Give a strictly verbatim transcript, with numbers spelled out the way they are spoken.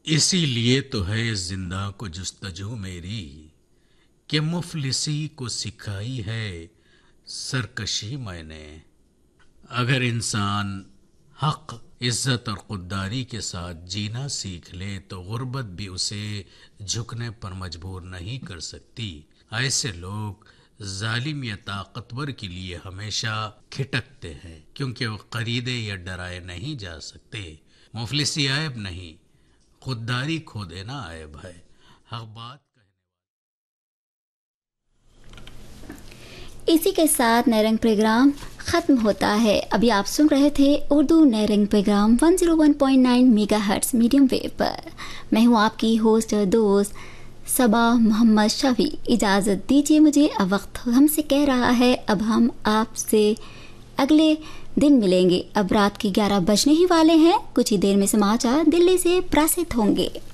اسی لیے تو ہے زندہ کو جستجو میری کہ مفلسی کو سکھائی ہے سرکشی میں نے. اگر انسان حق، عزت اور خودداری کے ساتھ جینا سیکھ لے تو غربت بھی اسے جھکنے پر مجبور نہیں کر سکتی. ایسے لوگ ظالم یا طاقتور کے لیے ہمیشہ کھٹکتے ہیں کیونکہ وہ خریدے یا ڈرائے نہیں جا سکتے. مفلسی عیب نہیں، خودداری کھو دینا عیب ہے. حق بات اسی کے ساتھ نیرنگ پروگرام ختم ہوتا ہے. ابھی آپ سن رہے تھے اردو نیرنگ پروگرام ایک سو ایک point no mega hertz medium view پر. میں ہوں آپ کی ہوسٹ دوست صبا محمد شفیع. اجازت دیجیے مجھے، اب وقت ہم سے کہہ رہا ہے. اب ہم آپ سے اگلے دن ملیں گے. اب رات کے گیارہ بجنے ہی والے ہیں. کچھ ہی دیر میں سماچار دلی سے پراسرت ہوں گے.